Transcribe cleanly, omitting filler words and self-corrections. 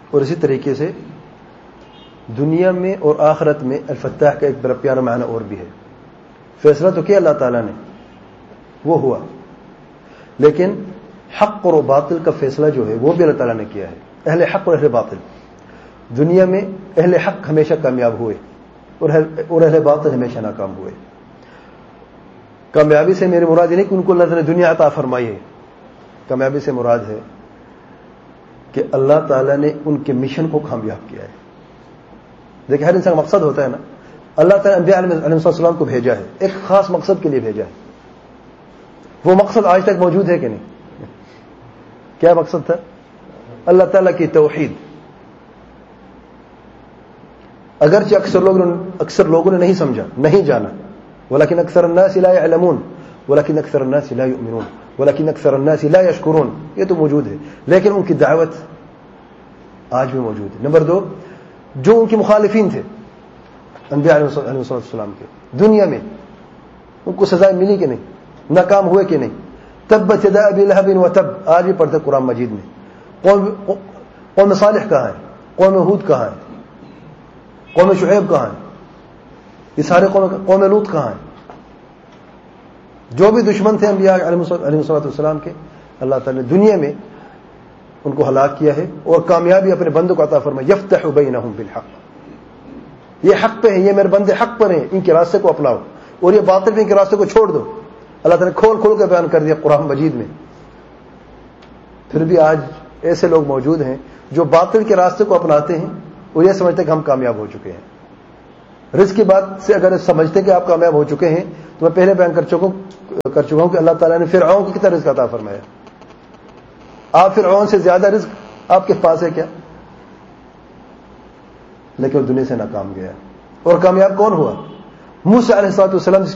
اور اسی طریقے سے دنیا میں اور آخرت میں الفتاح کا ایک بڑا پیارا معنی اور بھی ہے. فیصلہ تو کیا اللہ تعالیٰ نے، وہ ہوا، لیکن حق اور باطل کا فیصلہ جو ہے وہ بھی اللہ تعالیٰ نے کیا ہے. اہل حق اور اہل باطل، دنیا میں اہل حق ہمیشہ کامیاب ہوئے اور اہل باطل ہمیشہ ناکام ہوئے. کامیابی سے میری مراد یہ نہیں کہ ان کو اللہ تعالیٰ نے دنیا عطا فرمائی ہے. کامیابی سے مراد ہے کہ اللہ تعالیٰ نے ان کے مشن کو کامیاب کیا ہے. دیکھیں ہر انسان کا مقصد ہوتا ہے نا. اللہ تعالیٰ انبیاء علیہ السلام کو بھیجا ہے، ایک خاص مقصد کے لیے بھیجا ہے. وہ مقصد آج تک موجود ہے کہ نہیں؟ کیا مقصد تھا؟ اللہ تعالیٰ کی توحید. اگرچہ اکثر لوگوں نے نہیں سمجھا، نہیں جانا، ولكن اکثر الناس لا يعلمون ولكن اکثر الناس لا يؤمنون ولكن اکثر الناس لا يشكرون. یہ تو موجود ہے، لیکن ان کی دعوت آج بھی موجود ہے. نمبر 2، جو ان کے مخالفین تھے انبیاء علیہ السلام کے، دنیا میں ان کو سزائیں ملی کہ نہیں؟ ناکام ہوئے کہ نہیں؟ تبت یدا ابی لہب وتب، آج بھی پڑھتے قرآن مجید میں. قوم صالح کہاں ہے؟ قوم ہود کہاں ہے؟ قوم شعیب کہاں ہے؟ یہ سارے قوم لوط کہاں ہیں؟ جو بھی دشمن تھے انبیاء علیہ السلام کے، اللہ تعالی نے دنیا میں ان کو ہلاک کیا ہے اور کامیابی اپنے بندوں کو عطا فرمائی. یفتح بینہم بالحق، یہ حق پہ ہیں، یہ میرے بندے حق پر ہیں، ان کے راستے کو اپناؤ، اور یہ باطل پہ ان کے راستے کو چھوڑ دو. اللہ تعالی نے کھول کھول کے بیان کر دیا قرآن مجید میں. پھر بھی آج ایسے لوگ موجود ہیں جو باطل کے راستے کو اپناتے ہیں اور یہ سمجھتے ہیں کہ ہم کامیاب ہو چکے ہیں. رزق کی بات سے اگر سمجھتے کہ آپ کامیاب ہو چکے ہیں تو میں پہلے بیان کر چکا ہوں کہ اللہ تعالیٰ نے فرعون کو کتنا رزق عطا فرمایا. آپ فرعون سے زیادہ رزق آپ کے پاس ہے کیا؟ لیکن دنیا سے ناکام گیا. اور کامیاب کون ہوا؟ موسیٰ علیہ السلام